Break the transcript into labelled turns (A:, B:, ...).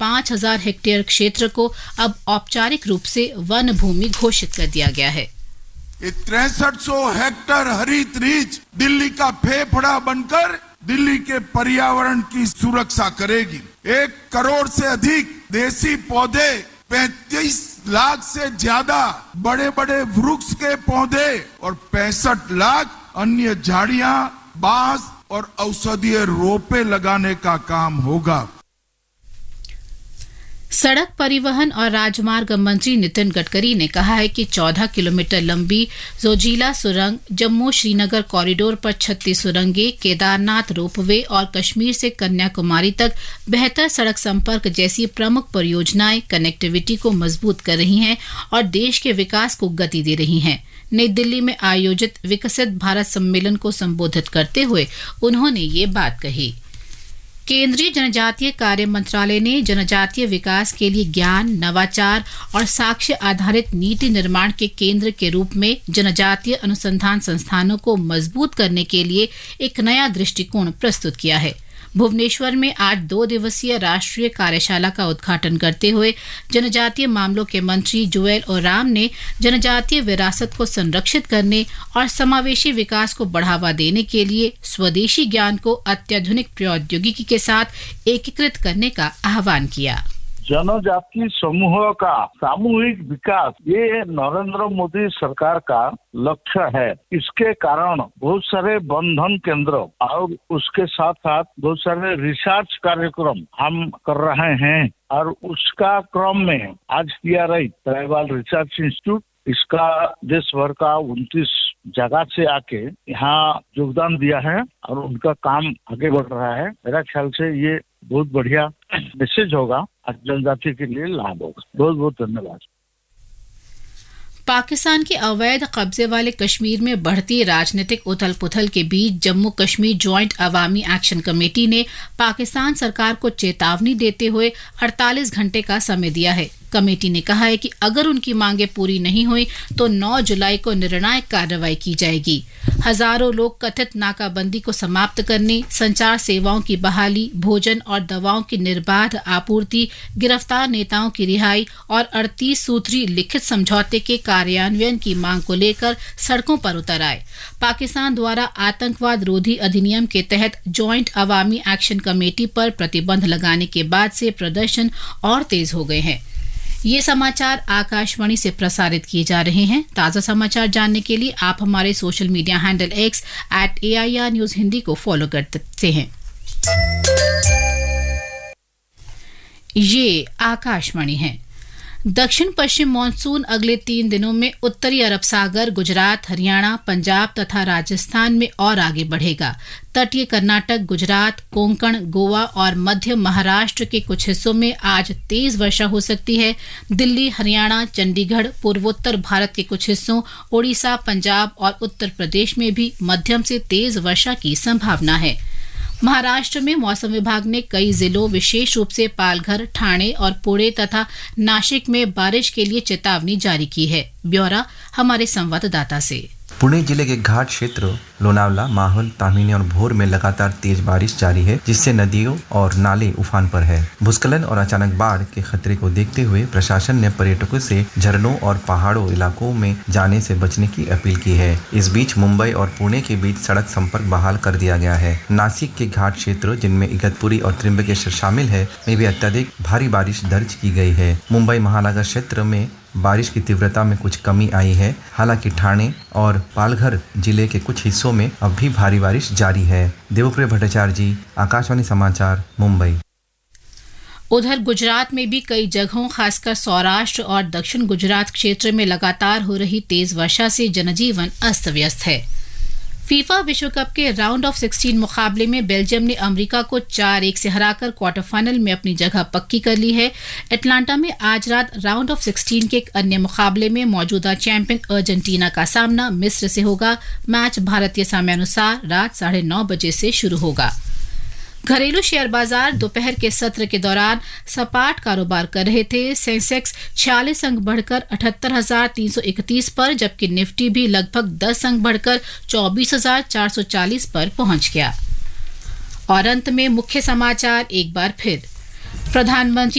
A: 5,000 hectare क्षेत्र को अब औपचारिक रूप से वन भूमि घोषित कर दिया गया है।
B: 6300 हेक्टेयर हरित रीच दिल्ली का फेफड़ा बनकर दिल्ली के पर्यावरण की सुरक्षा करेगी। 1 करोड़ से अधिक देसी पौधे, 35 लाख से ज्यादा बड़े बड़े वृक्ष के पौधे और 65 लाख अन्य झाड़ियां, बांस और औषधीय रोपे लगाने का काम होगा।
A: सड़क परिवहन और राजमार्ग मंत्री नितिन गडकरी ने कहा है कि 14 किलोमीटर लंबी जोजिला सुरंग, जम्मू श्रीनगर कॉरिडोर पर 36 सुरंगें, केदारनाथ रोपवे और कश्मीर से कन्याकुमारी तक बेहतर सड़क संपर्क जैसी प्रमुख परियोजनाएं कनेक्टिविटी को मजबूत कर रही हैं और देश के विकास को गति दे रही हैं। नई दिल्ली में आयोजित विकसित भारत सम्मेलन को संबोधित करते हुए उन्होंने ये बात कही। केंद्रीय जनजातीय कार्य मंत्रालय ने जनजातीय विकास के लिए ज्ञान, नवाचार और साक्ष्य आधारित नीति निर्माण के केंद्र के रूप में जनजातीय अनुसंधान संस्थानों को मजबूत करने के लिए एक नया दृष्टिकोण प्रस्तुत किया है। भुवनेश्वर में आज 2 दिवसीय राष्ट्रीय कार्यशाला का उद्घाटन करते हुए जनजातीय मामलों के मंत्री जुएल ओराम ने जनजातीय विरासत को संरक्षित करने और समावेशी विकास को बढ़ावा देने के लिए स्वदेशी ज्ञान को अत्याधुनिक प्रौद्योगिकी के साथ एकीकृत करने का आह्वान किया।
C: जनजाति समूह का सामूहिक विकास ये नरेंद्र मोदी सरकार का लक्ष्य है। इसके कारण बहुत सारे बंधन केंद्र और उसके साथ साथ बहुत सारे रिसर्च कार्यक्रम हम कर रहे हैं और उसका क्रम में आज TRI ट्राइबल रिसर्च इंस्टीट्यूट इसका देश भर का 29 जगह से आके यहाँ योगदान दिया है और उनका काम आगे बढ़ रहा है। मेरा ख्याल से ये बहुत बढ़िया मैसेज होगा, जनजाति के लिए लाभ होगा। बहुत बहुत धन्यवाद।
A: पाकिस्तान के अवैध कब्जे वाले कश्मीर में बढ़ती राजनीतिक उथल-पुथल के बीच जम्मू कश्मीर ज्वाइंट अवामी एक्शन कमेटी ने पाकिस्तान सरकार को चेतावनी देते हुए 48 घंटे का समय दिया है। कमेटी ने कहा है कि अगर उनकी मांगें पूरी नहीं हुई तो 9 जुलाई को निर्णायक कार्रवाई की जाएगी। हजारों लोग कथित नाकाबंदी को समाप्त करने, संचार सेवाओं की बहाली, भोजन और दवाओं की निर्बाध आपूर्ति, गिरफ्तार नेताओं की रिहाई और 38 सूत्री लिखित समझौते के कार्यान्वयन की मांग को लेकर सड़कों पर उतर आए। पाकिस्तान द्वारा आतंकवाद रोधी अधिनियम के तहत ज्वाइंट अवामी एक्शन कमेटी पर प्रतिबंध लगाने के बाद से प्रदर्शन और तेज हो गए हैं। ये समाचार आकाशवाणी से प्रसारित किए जा रहे हैं। ताज़ा समाचार जानने के लिए आप हमारे social media handle X @AIR News Hindi को फॉलो कर सकते हैं। ये आकाशवाणी है। दक्षिण पश्चिम मानसून अगले 3 दिनों में उत्तरी अरब सागर, गुजरात, हरियाणा, पंजाब तथा राजस्थान में और आगे बढ़ेगा। तटीय कर्नाटक, गुजरात, कोंकण, गोवा और मध्य महाराष्ट्र के कुछ हिस्सों में आज तेज वर्षा हो सकती है। दिल्ली, हरियाणा, चंडीगढ़, पूर्वोत्तर भारत के कुछ हिस्सों, ओडिशा, पंजाब और उत्तर प्रदेश में भी मध्यम से तेज वर्षा की संभावना है। महाराष्ट्र में मौसम विभाग ने कई जिलों, विशेष रूप से पालघर, ठाणे और पुणे तथा नासिक में बारिश के लिए चेतावनी जारी की है। ब्यौरा हमारे संवाददाता से।
D: पुणे जिले के घाट क्षेत्र लोनावला, माहौल, तामीनी और भोर में लगातार तेज बारिश जारी है, जिससे नदियों और नाले उफान पर है। भूस्खलन और अचानक बाढ़ के खतरे को देखते हुए प्रशासन ने पर्यटकों से झरनों और पहाड़ों इलाकों में जाने से बचने की अपील की है। इस बीच मुंबई और पुणे के बीच सड़क संपर्क बहाल कर दिया गया है। नासिक के घाट क्षेत्र, जिनमें इगतपुरी और त्र्यंबकेश्वर शामिल है, में भी अत्यधिक भारी बारिश दर्ज की गई है। मुंबई महानगर क्षेत्र में बारिश की तीव्रता में कुछ कमी आई है। हालांकि ठाणे और पालघर जिले के कुछ हिस्सों में अब भी भारी बारिश जारी है। देवप्रिय भट्टाचार्य जी, आकाशवाणी समाचार, मुंबई।
A: उधर गुजरात में भी कई जगहों, खासकर सौराष्ट्र और दक्षिण गुजरात क्षेत्र में लगातार हो रही तेज वर्षा से जनजीवन अस्त व्यस्त है। फीफा विश्व कप के राउंड ऑफ 16 मुकाबले में बेल्जियम ने अमेरिका को 4-1 से हराकर क्वार्टर फाइनल में अपनी जगह पक्की कर ली है। एटलांटा में आज रात राउंड ऑफ 16 के एक अन्य मुकाबले में मौजूदा चैंपियन अर्जेंटीना का सामना मिस्र से होगा। मैच भारतीय समयानुसार रात 9:30 बजे से शुरू होगा। घरेलू शेयर बाजार दोपहर के सत्र के दौरान सपाट कारोबार कर रहे थे। सेंसेक्स 46 अंक बढ़कर 78,331 पर, जबकि निफ्टी भी लगभग 10 अंक बढ़कर 24,440 पर पहुंच गया। और अंत में मुख्य समाचार एक बार फिर। प्रधानमंत्री